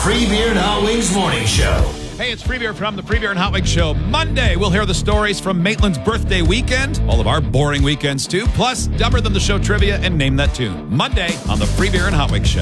Free Beer and Hot Wings Morning Show. Hey, it's Free Beer from the Free Beer and Hot Wings Show. Monday, we'll hear the stories from Maitland's birthday weekend, all of our boring weekends too, plus Dumber Than the Show trivia and Name That Tune. Monday on the Free Beer and Hot Wings Show.